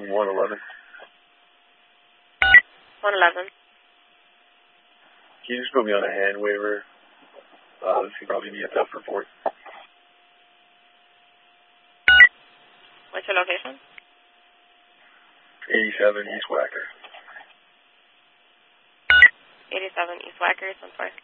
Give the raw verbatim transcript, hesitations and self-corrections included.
one eleven. one eleven. Can you just put me on a hand waiver? Uh, this can probably be a tough report. What's your location? eighty-seven East Wacker. eighty-seven East Wackers, I'm sorry.